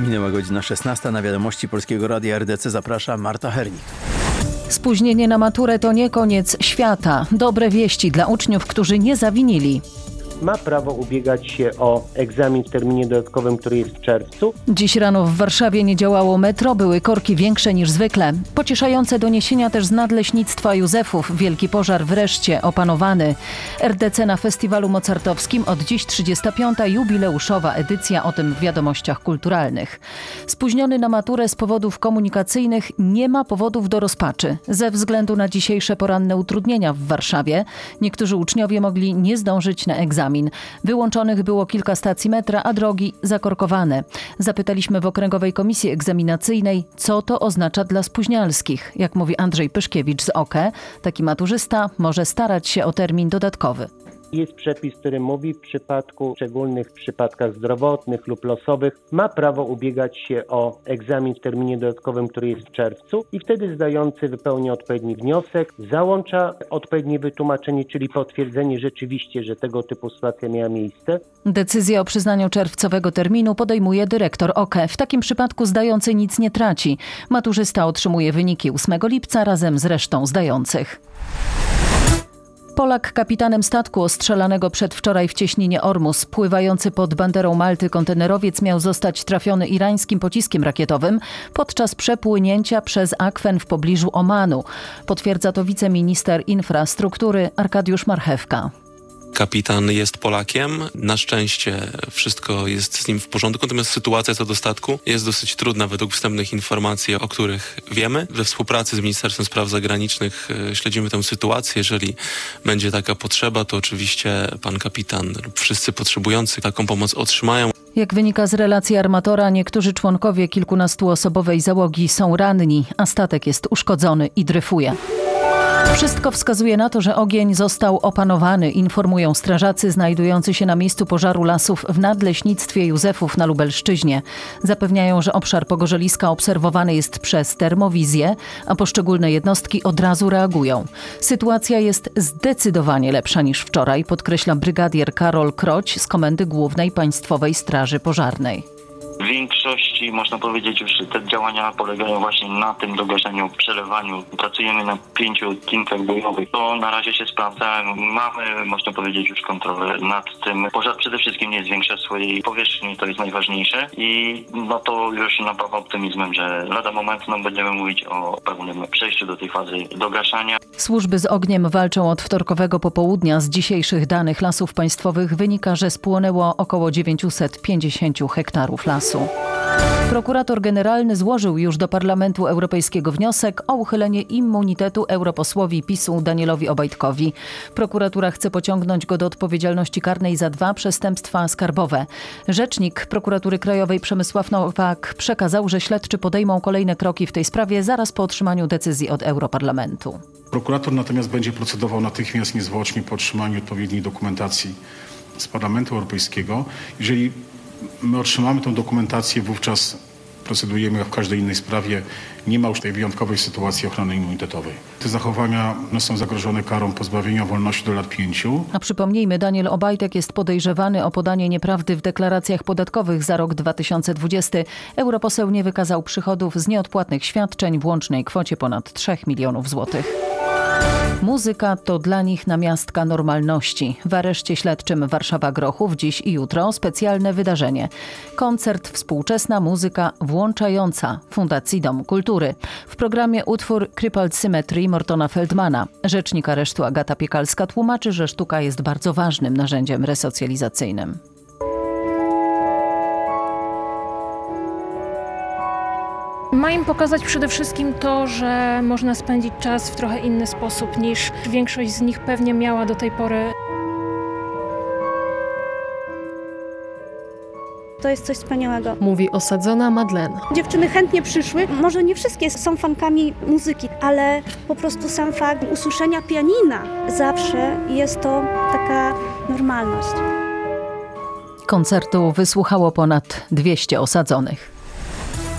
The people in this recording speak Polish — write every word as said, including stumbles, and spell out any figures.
Minęła godzina szesnasta. Na wiadomości Polskiego Radia R D C zaprasza Marta Hernik. Spóźnienie na maturę to nie koniec świata. Dobre wieści dla uczniów, którzy nie zawinili. Ma prawo ubiegać się o egzamin w terminie dodatkowym, który jest w czerwcu. Dziś rano w Warszawie nie działało metro, były korki większe niż zwykle. Pocieszające doniesienia też z Nadleśnictwa Józefów. Wielki pożar wreszcie opanowany. R D C na Festiwalu Mozartowskim od dziś trzydziesta piąta jubileuszowa edycja, o tym w wiadomościach kulturalnych. Spóźniony na maturę z powodów komunikacyjnych nie ma powodów do rozpaczy. Ze względu na dzisiejsze poranne utrudnienia w Warszawie niektórzy uczniowie mogli nie zdążyć na egzamin. Wyłączonych było kilka stacji metra, a drogi zakorkowane. Zapytaliśmy w Okręgowej Komisji Egzaminacyjnej, co to oznacza dla spóźnialskich. Jak mówi Andrzej Pyszkiewicz z O K E, taki maturzysta może starać się o termin dodatkowy. Jest przepis, który mówi, w przypadku szczególnych przypadkach zdrowotnych lub losowych ma prawo ubiegać się o egzamin w terminie dodatkowym, który jest w czerwcu i wtedy zdający wypełnia odpowiedni wniosek, załącza odpowiednie wytłumaczenie, czyli potwierdzenie rzeczywiście, że tego typu sytuacja miała miejsce. Decyzję o przyznaniu czerwcowego terminu podejmuje dyrektor O K E. W takim przypadku zdający nic nie traci. Maturzysta otrzymuje wyniki ósmego lipca razem z resztą zdających. Polak kapitanem statku ostrzelanego przedwczoraj w cieśninie Ormus. Pływający pod banderą Malty kontenerowiec miał zostać trafiony irańskim pociskiem rakietowym podczas przepłynięcia przez akwen w pobliżu Omanu. Potwierdza to wiceminister infrastruktury Arkadiusz Marchewka. Kapitan jest Polakiem. Na szczęście wszystko jest z nim w porządku, natomiast sytuacja co do statku jest dosyć trudna według wstępnych informacji, o których wiemy. We współpracy z Ministerstwem Spraw Zagranicznych śledzimy tę sytuację. Jeżeli będzie taka potrzeba, to oczywiście pan kapitan lub wszyscy potrzebujący taką pomoc otrzymają. Jak wynika z relacji armatora, niektórzy członkowie kilkunastoosobowej załogi są ranni, a statek jest uszkodzony i dryfuje. Wszystko wskazuje na to, że ogień został opanowany, informują strażacy znajdujący się na miejscu pożaru lasów w Nadleśnictwie Józefów na Lubelszczyźnie. Zapewniają, że obszar pogorzeliska obserwowany jest przez termowizję, a poszczególne jednostki od razu reagują. Sytuacja jest zdecydowanie lepsza niż wczoraj, podkreśla brygadier Karol Kroć z Komendy Głównej Państwowej Straży Pożarnej. W większości, można powiedzieć, już te działania polegają właśnie na tym dogaszaniu, przelewaniu. Pracujemy na pięciu teamkach bojowych. To na razie się sprawdza. Mamy, można powiedzieć, już kontrolę nad tym. Pożar przede wszystkim nie zwiększa swojej powierzchni, to jest najważniejsze. I no to już napawa optymizmem, że lada moment no, będziemy mówić o pełnym przejściu do tej fazy dogaszania. Służby z ogniem walczą od wtorkowego popołudnia. Z dzisiejszych danych Lasów Państwowych wynika, że spłonęło około dziewięćset pięćdziesiąt hektarów lasu. Prokurator generalny złożył już do Parlamentu Europejskiego wniosek o uchylenie immunitetu europosłowi PiSu Danielowi Obajtkowi. Prokuratura chce pociągnąć go do odpowiedzialności karnej za dwa przestępstwa skarbowe. Rzecznik Prokuratury Krajowej Przemysław Nowak przekazał, że śledczy podejmą kolejne kroki w tej sprawie zaraz po otrzymaniu decyzji od Europarlamentu. Prokurator natomiast będzie procedował natychmiast, niezwłocznie po otrzymaniu odpowiedniej dokumentacji z Parlamentu Europejskiego. Jeżeli my otrzymamy tę dokumentację, wówczas procedujemy jak w każdej innej sprawie. Nie ma już tej wyjątkowej sytuacji ochrony immunitetowej. Te zachowania no, są zagrożone karą pozbawienia wolności do lat pięciu. A przypomnijmy, Daniel Obajtek jest podejrzewany o podanie nieprawdy w deklaracjach podatkowych za rok dwa tysiące dwudziesty. Europoseł nie wykazał przychodów z nieodpłatnych świadczeń w łącznej kwocie ponad trzech milionów złotych. Muzyka to dla nich namiastka normalności. W areszcie śledczym Warszawa-Grochów dziś i jutro specjalne wydarzenie. Koncert Współczesna muzyka włączająca Fundacji Dom Kultury. W programie utwór Crippled Symmetry Mortona Feldmana. Rzecznik aresztu Agata Piekalska tłumaczy, że sztuka jest bardzo ważnym narzędziem resocjalizacyjnym. Ma im pokazać przede wszystkim to, że można spędzić czas w trochę inny sposób niż większość z nich pewnie miała do tej pory. To jest coś wspaniałego. Mówi osadzona Madeleine. Dziewczyny chętnie przyszły. Może nie wszystkie są fankami muzyki, ale po prostu sam fakt usłyszenia pianina zawsze jest to taka normalność. Koncertu wysłuchało ponad dwieście osadzonych.